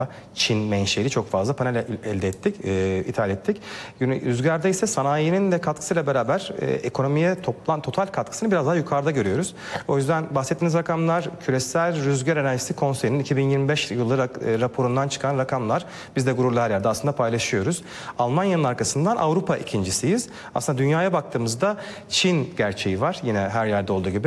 Çin menşeli çok fazla panel elde ettik, ithal ettik. Rüzgarda ise sanayinin de katkısıyla beraber ekonomiye total katkısını biraz daha yukarıda görüyoruz. O yüzden bahsettiğiniz rakamlar Küresel Rüzgar Enerjisi Konseyi'nin 2025 yılı raporundan çıkan rakamlar. Biz de gururla her yerde aslında paylaşıyoruz. Almanya'nın arkasından Avrupa ikincisiyiz. Aslında dünyaya baktığımızda Çin gerçeği var, yine her yerde olduğu gibi.